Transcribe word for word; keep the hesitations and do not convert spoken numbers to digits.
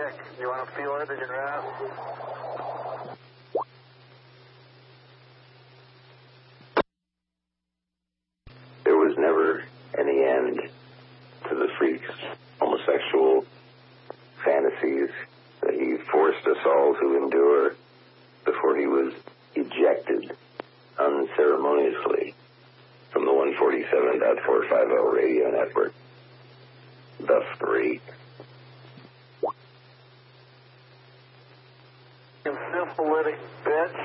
Nick, you want to feel it in your ass? There was never any end to the freak's homosexual fantasies that he forced us all to endure before he was ejected unceremoniously from the one forty-seven point four fifty radio network. The freak. You syphilitic bitch.